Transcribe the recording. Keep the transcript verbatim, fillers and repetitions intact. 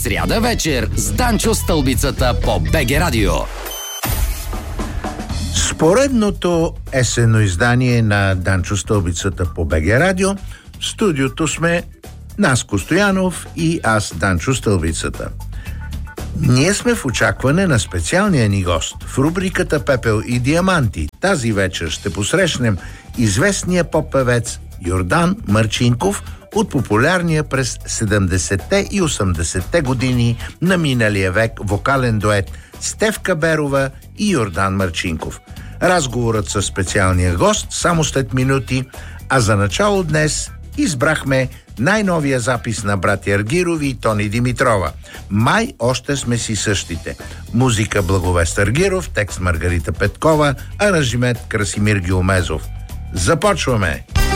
Сряда вечер с Данчо Стълбицата по БГ Радио. С поредното есенно издание на Данчо Стълбицата по БГ Радио, в студиото сме Наско Стоянов и аз, Данчо Стълбицата. Ние сме в очакване на специалния ни гост в рубриката Пепел и диаманти. Тази вечер ще посрещнем известния поп-певец Йордан Марчинков от популярния през седемдесетте и осемдесетте години на миналия век вокален дует Стефка Берова и Йордан Марчинков. Разговорът с специалния гост само след минути, а за начало днес избрахме най-новия запис на братя Аргирови и Тони Димитрова. Май още сме си същите. Музика Благовест Аргиров, текст Маргарита Петкова, аранжимент Красимир Гилмезов. Започваме!